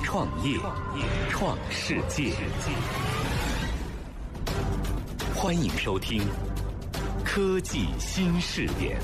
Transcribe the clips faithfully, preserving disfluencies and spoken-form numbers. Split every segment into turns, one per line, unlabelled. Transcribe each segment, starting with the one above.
创业，创世界。欢迎收听科技新视点。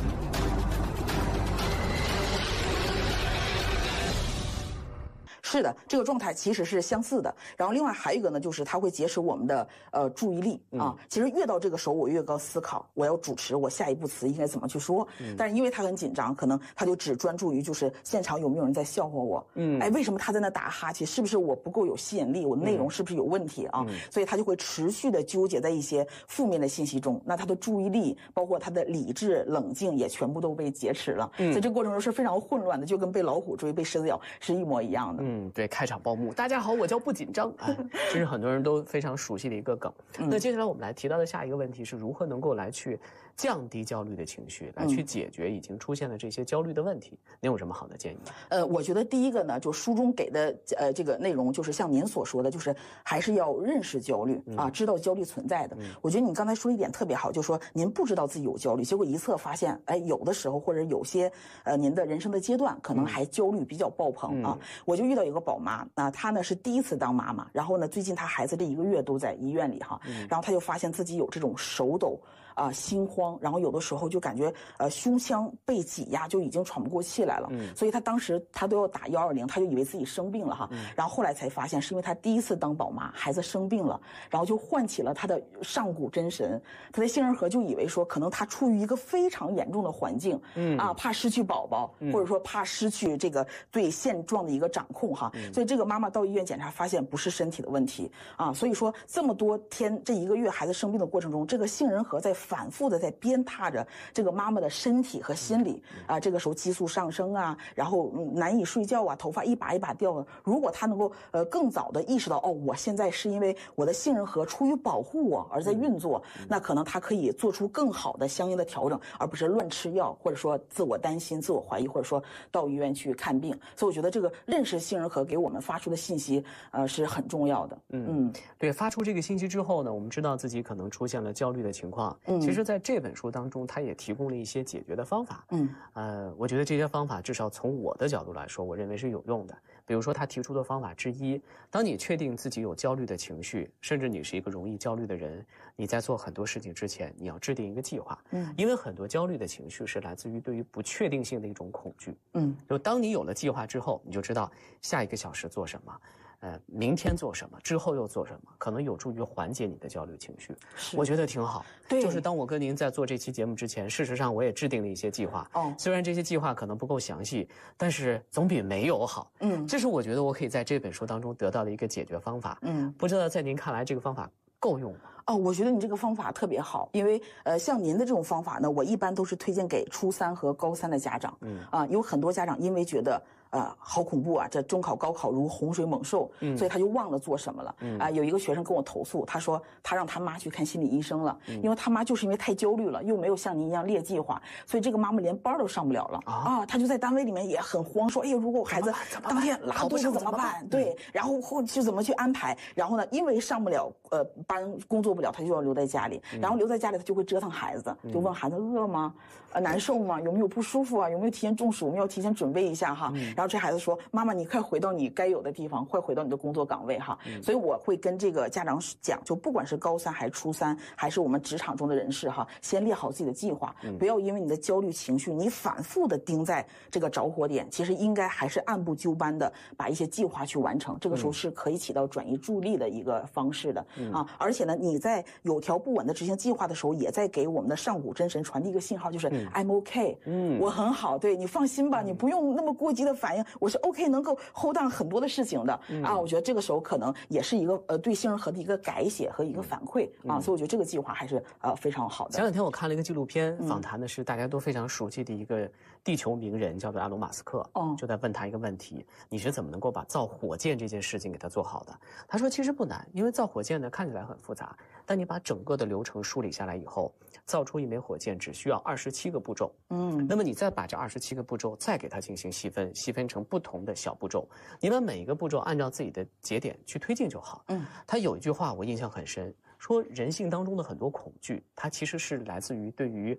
是的，这个状态其实是相似的。然后另外还有一个呢，就是它会节省我们的呃注意力啊。其实越到这个时候，我越高思考，我要主持，我下一步词应该怎么去说。嗯、但是因为他很紧张，可能他就只专注于就是现场有没有人在笑话我。嗯，哎，为什么他在那打哈欠？是不是我不够有吸引力？我内容是不是有问题啊？嗯、所以他就会持续的纠结在一些负面的信息中。那他的注意力，包括他的理智、冷静，也全部都被劫持了。嗯，在这个过程中是非常混乱的，就跟被老虎追、被狮子咬是一模一样的。
嗯。对，开场报幕，大家好，我叫不紧张，哎，这是很多人都非常熟悉的一个梗。嗯、那接下来我们来提到的下一个问题是如何能够来去降低焦虑的情绪，来去解决已经出现的这些焦虑的问题。您有什么好的建议？
呃，我觉得第一个呢，就书中给的呃这个内容，就是像您所说的，就是还是要认识焦虑啊，知道焦虑存在的。嗯、我觉得你刚才说一点特别好，就是说您不知道自己有焦虑，结果一测发现，哎，有的时候或者有些呃您的人生的阶段可能还焦虑比较爆棚、嗯、啊。我就遇到一个宝妈啊，她呢是第一次当妈妈，然后呢最近她孩子这一个月都在医院里哈，嗯、然后她就发现自己有这种手抖啊、心慌，然后有的时候就感觉呃胸腔被挤压，就已经喘不过气来了。嗯、所以她当时她都要打幺二零，她就以为自己生病了哈，嗯、然后后来才发现是因为她第一次当宝妈，孩子生病了，然后就唤起了她的上古真神，她的杏仁核就以为说可能她处于一个非常严重的环境，嗯啊，怕失去宝宝，嗯、或者说怕失去这个对现状的一个掌控哈，嗯、所以这个妈妈到医院检查发现不是身体的问题啊，所以说这么多天这一个月孩子生病的过程中，这个杏仁核在反复的在鞭挞着这个妈妈的身体和心理啊，这个时候激素上升啊，然后、嗯、难以睡觉啊，头发一把一把掉了。如果她能够呃更早的意识到，哦，我现在是因为我的杏仁核出于保护我而在运作，嗯、那可能她可以做出更好的相应的调整，而不是乱吃药，或者说自我担心、自我怀疑，或者说到医院去看病。所以我觉得这个认识杏仁核给我们发出的信息，呃，是很重要的。
嗯嗯，对，发出这个信息之后呢，我们知道自己可能出现了焦虑的情况。
嗯，
其实在这本书当中，它也提供了一些解决的方法。嗯，呃，我觉得这些方法至少从我的角度来说，我认为是有用的。比如说他提出的方法之一，当你确定自己有焦虑的情绪，甚至你是一个容易焦虑的人，你在做很多事情之前，你要制定一个计划。嗯，因为很多焦虑的情绪是来自于对于不确定性的一种恐惧。嗯，就当你有了计划之后，你就知道下一个小时做什么。呃，明天做什么，之后又做什么，可能有助于缓解你的焦虑情绪。我觉得挺好。对，就是当我跟您在做这期节目之前，事实上我也制定了一些计划。哦，虽然这些计划可能不够详细，但是总比没有好。嗯，这是我觉得我可以在这本书当中得到的一个解决方法。嗯，不知道在您看来这个方法够用吗？
哦，我觉得你这个方法特别好，因为呃，像您的这种方法呢，我一般都是推荐给初三和高三的家长。嗯啊，有很多家长因为觉得呃好恐怖啊，这中考高考如洪水猛兽，嗯，所以他就忘了做什么了。嗯啊，有一个学生跟我投诉，他说他让他妈去看心理医生了，嗯、因为他妈就是因为太焦虑了，又没有像您一样列计划，所以这个妈妈连班都上不了了啊, 啊，他就在单位里面也很慌，说哎呀，如果我孩子当天拉肚子怎么办？对，然后后就怎么去安排？然后呢，因为上不了呃班工作不了，他就要留在家里，然后留在家里他就会折腾孩子，就问孩子饿吗？呃难受吗？有没有不舒服啊？有没有提前中暑？我们要提前准备一下哈。然后这孩子说：“妈妈，你快回到你该有的地方，快回到你的工作岗位哈。”所以我会跟这个家长讲，就不管是高三还是初三，还是我们职场中的人士哈，先列好自己的计划，不要因为你的焦虑情绪，你反复的盯在这个着火点，其实应该还是按部就班的把一些计划去完成。这个时候是可以起到转移注意力的一个方式的啊。而且呢，你在有条不紊的执行计划的时候，也在给我们的上古真神传递一个信号，就是 I'm OK， 嗯，我很好，对，你放心吧，你不用那么过激的反应，我是 OK， 能够 hold on 很多的事情的、嗯、啊。我觉得这个时候可能也是一个呃对杏仁核的一个改写和一个反馈、嗯、啊，所以我觉得这个计划还是呃非常好的。
前两天我看了一个纪录片，访谈的是大家都非常熟悉的一个地球名人，叫做埃隆·马斯克，哦，就在问他一个问题：你是怎么能够把造火箭这件事情给他做好的？他说其实不难，因为造火箭呢看起来很复杂，但你把整个的流程梳理下来以后，造出一枚火箭只需要二十七个步骤。嗯，那么你再把这二十七个步骤再给它进行细分，细分成不同的小步骤，你把每一个步骤按照自己的节点去推进就好。嗯，他有一句话我印象很深，说人性当中的很多恐惧，它其实是来自于对于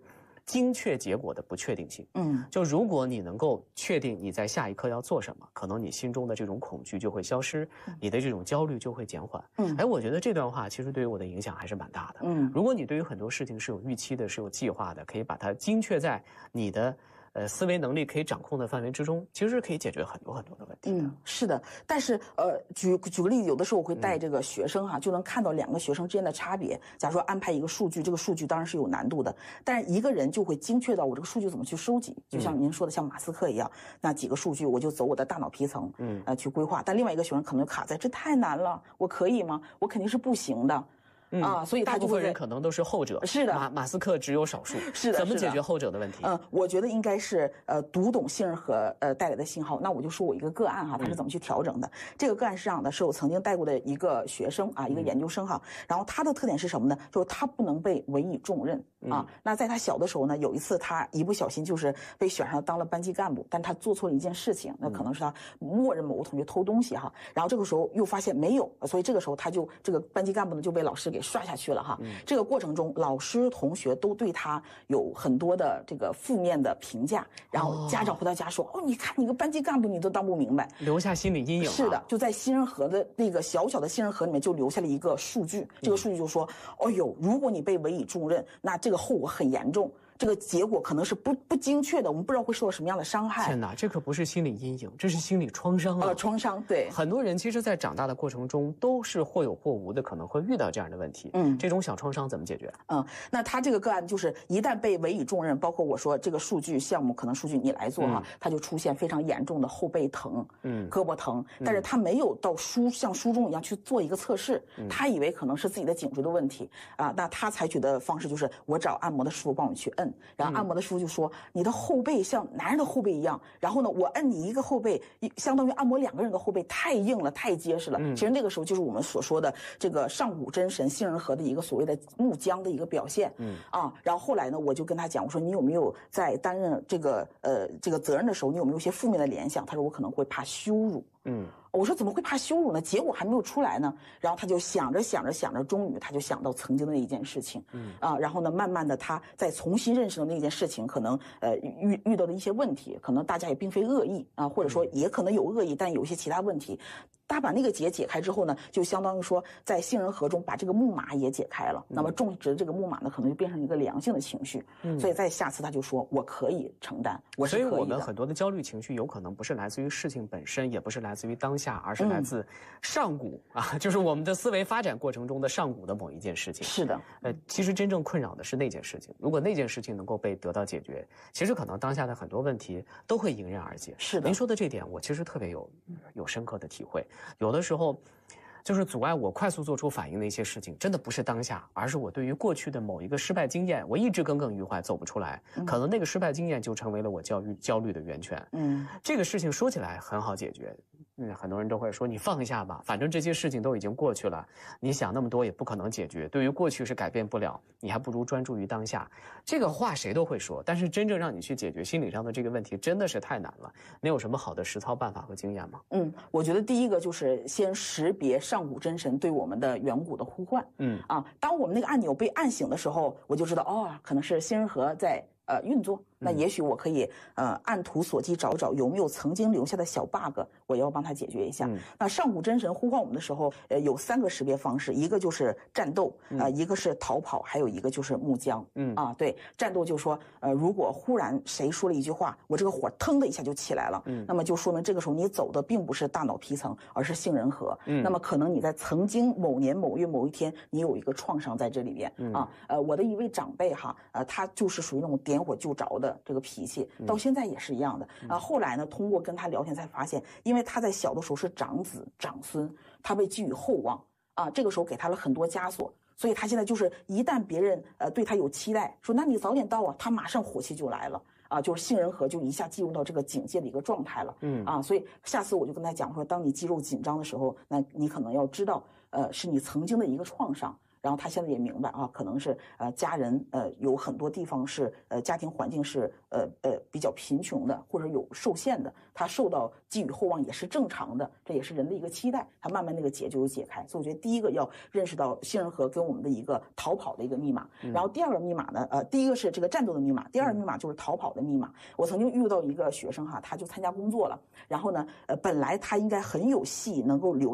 精确结果的不确定性。嗯，就如果你能够确定你在下一刻要做什么，可能你心中的这种恐惧就会消失，你的这种焦虑就会减缓。嗯，哎，我觉得这段话其实对于我的影响还是蛮大的。嗯，如果你对于很多事情是有预期的，是有计划的，可以把它精确在你的呃思维能力可以掌控的范围之中，其实是可以解决很多很多的问题的。
嗯，是的。但是呃，举举个例子，有的时候我会带这个学生哈、啊，就能看到两个学生之间的差别。假如说安排一个数据，这个数据当然是有难度的，但是一个人就会精确到我这个数据怎么去收集，就像您说的，像马斯克一样，那几个数据我就走我的大脑皮层，嗯，呃，去规划。但另外一个学生可能卡在这太难了，我可以吗？我肯定是不行的。嗯、啊，所以
大部分人可能都是后者。
是的，
马马斯克只有少数。
是的，
怎么解决后者的问题？
嗯，我觉得应该是呃读懂杏仁核呃带来的信号。那我就说我一个个案哈，他是怎么去调整的？嗯、这个个案是这样的，是我曾经带过的一个学生啊，一个研究生哈。嗯、然后他的特点是什么呢？就是他不能被委以重任啊。嗯、那在他小的时候呢，有一次他一不小心就是被选上当了班级干部，但他做错了一件事情，那可能是他默认某个同学偷东西哈。然后这个时候又发现没有，所以这个时候他就这个班级干部呢就被老师给刷下去了哈。嗯、这个过程中，老师同学都对他有很多的这个负面的评价，然后家长回到家说：“哦，你看你个班级干部你都当不明白，
留下心理阴影。”
是的，就在杏仁核的那个小小的杏仁核里面就留下了一个数据，这个数据就说：“哦呦，如果你被委以重任，那这个后果很严重。”这个结果可能是不不精确的，我们不知道会受到什么样的伤害。
天哪，这可不是心理阴影，这是心理创伤啊！
呃，创伤，对。
很多人其实，在长大的过程中，都是或有或无的，可能会遇到这样的问题。嗯，这种小创伤怎么解决？
嗯，那他这个个案就是一旦被委以重任，包括我说这个数据项目，可能数据你来做哈，嗯、他就出现非常严重的后背疼，嗯，胳膊疼，但是他没有到书像书中一样去做一个测试，嗯、他以为可能是自己的颈椎的问题啊，那他采取的方式就是我找按摩的师傅帮我去摁，然后按摩的师傅就说你的后背像男人的后背一样，然后呢，我摁你一个后背，相当于按摩两个人的后背，太硬了，太结实了。嗯、其实那个时候就是我们所说的这个上古真神杏仁核的一个所谓的木浆的一个表现。嗯啊，然后后来呢，我就跟他讲，我说你有没有在担任这个呃这个责任的时候，你有没有一些负面的联想？他说我可能会怕羞辱。嗯。我说怎么会怕羞辱呢？结果还没有出来呢。然后他就想着想着想着，终于他就想到曾经的那一件事情。嗯啊，然后呢，慢慢的他再重新认识到那件事情，可能呃遇遇到的一些问题，可能大家也并非恶意啊，或者说也可能有恶意，但有一些其他问题。他把那个结解开之后呢，就相当于说在杏仁核中把这个木马也解开了。嗯、那么种植这个木马呢，可能就变成一个良性的情绪。嗯、所以在下次他就说我可以承担，我是可以的。
所以我们很多的焦虑情绪有可能不是来自于事情本身，也不是来自于当下，而是来自上古、嗯、啊，就是我们的思维发展过程中的上古的某一件事情。
是的，
呃，其实真正困扰的是那件事情。如果那件事情能够被得到解决，其实可能当下的很多问题都会迎刃而解。
是的，
您说的这点我其实特别有有深刻的体会。有的时候就是阻碍我快速做出反应的一些事情，真的不是当下，而是我对于过去的某一个失败经验，我一直耿耿于怀，走不出来。嗯、可能那个失败经验就成为了我焦虑焦虑的源泉。嗯，这个事情说起来很好解决。嗯，很多人都会说你放一下吧，反正这些事情都已经过去了，你想那么多也不可能解决。对于过去是改变不了，你还不如专注于当下。这个话谁都会说，但是真正让你去解决心理上的这个问题，真的是太难了。你有什么好的实操办法和经验吗？
嗯，我觉得第一个就是先识别上古真神对我们的远古的呼唤。嗯啊，当我们那个按钮被按醒的时候，我就知道哦，可能是杏仁核在呃运作。那也许我可以呃按图索骥找找有没有曾经留下的小 bug， 我要帮他解决一下。嗯、那上古真神呼唤我们的时候，呃有三个识别方式，一个就是战斗，啊、呃、一个是逃跑，还有一个就是木浆。嗯啊对，战斗就说呃如果忽然谁说了一句话，我这个火腾的一下就起来了，嗯，那么就说明这个时候你走的并不是大脑皮层，而是杏仁核。嗯，那么可能你在曾经某年某月某一天，你有一个创伤在这里边。嗯啊呃我的一位长辈哈，呃他就是属于那种点火就着的这个脾气，到现在也是一样的啊。后来呢，通过跟他聊天才发现，因为他在小的时候是长子长孙，他被寄予厚望啊，这个时候给他了很多枷锁，所以他现在就是一旦别人呃对他有期待，说那你早点到啊，他马上火气就来了啊，就是杏仁核就一下进入到这个警戒的一个状态了。嗯啊，所以下次我就跟他讲说，当你肌肉紧张的时候，那你可能要知道，呃，是你曾经的一个创伤。 然后他现在也明白啊，可能是呃家人呃有很多地方是呃家庭环境是呃呃比较贫穷的，或者有受限的，他受到寄予厚望也是正常的，这也是人的一个期待。他慢慢那个结就有解开。所以我觉得第一个要认识到杏仁核跟我们的一个逃跑的一个密码，然后第二个密码呢，呃，第一个是这个战斗的密码，第二个密码就是逃跑的密码。我曾经遇到一个学生哈，他就参加工作了，然后呢，呃，本来他应该很有戏能够留